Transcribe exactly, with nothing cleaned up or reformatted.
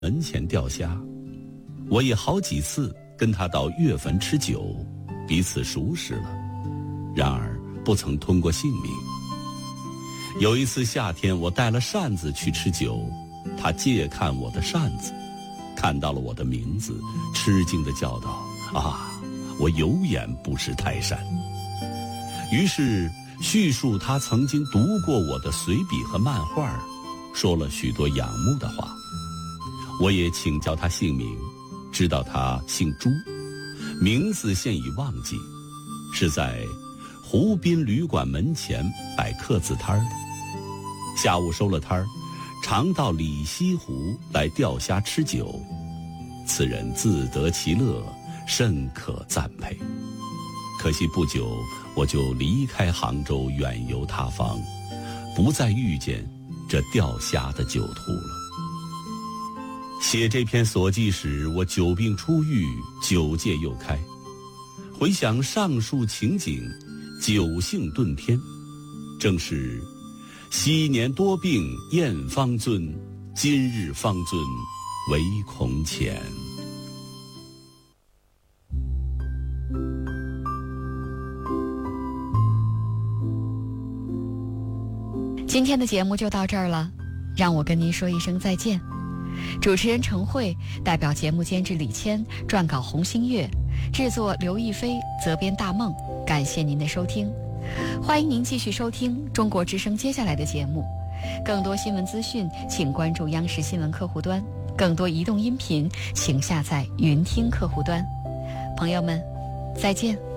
门前钓虾，我也好几次跟他到月坟吃酒，彼此熟识了，然而不曾吞过性命。有一次夏天，我带了扇子去吃酒，他借看我的扇子，看到了我的名字，吃惊地叫道：啊，我有眼不识泰山。于是叙述他曾经读过我的随笔和漫画，说了许多仰慕的话。我也请教他姓名，知道他姓朱，名字现已忘记，是在湖滨旅馆门前摆刻字摊儿。下午收了摊儿，常到里西湖来钓虾吃酒，此人自得其乐，甚可赞佩。可惜不久我就离开杭州，远游他方，不再遇见这钓虾的酒徒了。写这篇所记时，我久病初愈，酒戒又开，回想上述情景，酒兴顿天，正是昔年多病验方尊，今日方尊唯恐浅。 今天的节目就到这儿了，让我跟您说一声再见。主持人程慧，代表节目监制李谦，撰稿洪新月，制作刘亦菲，责编大梦。感谢您的收听，欢迎您继续收听中国之声接下来的节目。更多新闻资讯，请关注央视新闻客户端；更多移动音频，请下载云听客户端。朋友们，再见。